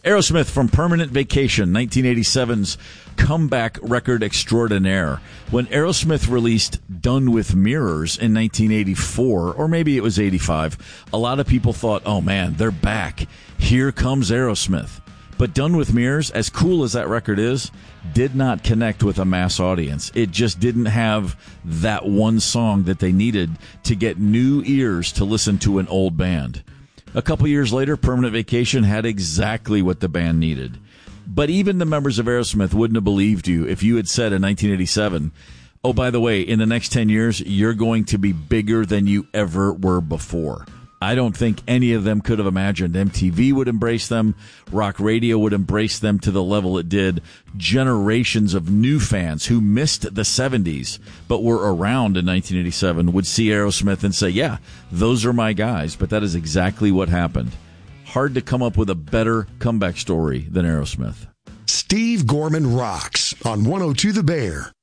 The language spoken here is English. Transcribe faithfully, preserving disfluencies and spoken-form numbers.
Aerosmith from Permanent Vacation, nineteen eighty-seven's comeback record extraordinaire. When Aerosmith released Done with Mirrors in nineteen eighty-four, or maybe it was eighty-five, a lot of people thought, oh man, they're back. Here comes Aerosmith. But Done with Mirrors, as cool as that record is, did not connect with a mass audience. It just didn't have that one song that they needed to get new ears to listen to an old band. A couple years later, Permanent Vacation had exactly what the band needed. But even the members of Aerosmith wouldn't have believed you if you had said in nineteen eighty-seven, oh, by the way, in the next ten years, you're going to be bigger than you ever were before. I don't think any of them could have imagined M T V would embrace them, rock radio would embrace them to the level it did. Generations of new fans who missed the seventies but were around in nineteen eighty-seven would see Aerosmith and say, yeah, those are my guys. But that is exactly what happened. Hard to come up with a better comeback story than Aerosmith. Steve Gorman rocks on one oh two The Bear.